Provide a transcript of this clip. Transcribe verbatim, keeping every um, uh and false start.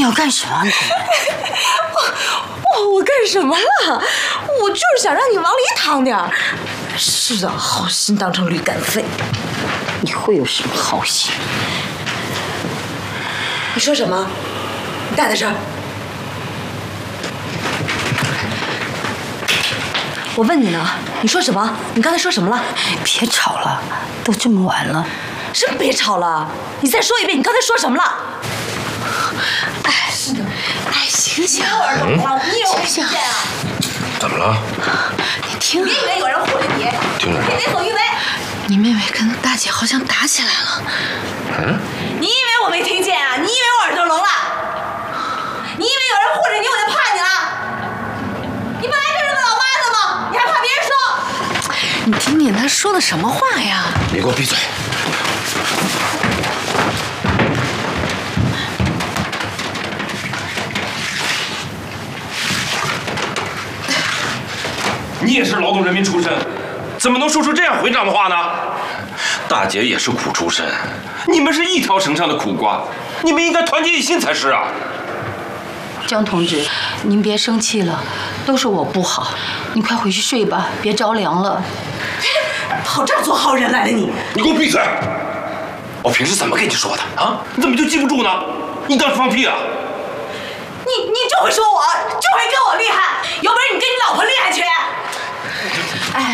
要干什么？你我我我干什么了？我就是想让你往里淌点儿。是的，好心当成驴肝肺。 你会有什么好心？ 你说什么？你大点声。我问你呢，你说什么？你刚才说什么了？ 别吵了，都这么晚了。 什么别吵了？你再说一遍，你刚才说什么了？哎，是的，哎，醒醒！嗯，你有没听见啊？ 怎么了？ 你听， 别以为有人护着你， 听着， 别为所欲为。 你妹妹跟大姐好像打起来了。 嗯？ 你以为我没听见啊？你以为我耳朵聋了？你以为有人护着你，我就怕你了？你本来就是个老妈子嘛，你还怕别人说？ 你听听她说的什么话呀？ 你给我闭嘴！你也是劳动人民出身，怎么能说出这样回账的话呢？大姐也是苦出身，你们是一条绳上的苦瓜，你们应该团结一心才是啊！ 江同志，您别生气了，都是我不好，你快回去睡吧，别着凉了。 好仗做好人来了你！ 你给我闭嘴！我平时怎么跟你说的啊？你怎么就记不住呢？你当时放屁啊！ 你你就会说我，就会跟我厉害，有本事你跟你老婆厉害去！